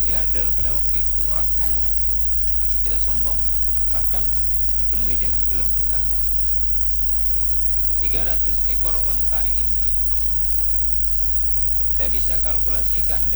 miliarder pada waktu itu, orang kaya, tapi tidak sombong, bahkan dipenuhi dengan kelembutan. 300 ekor onta ini kita bisa kalkulasikan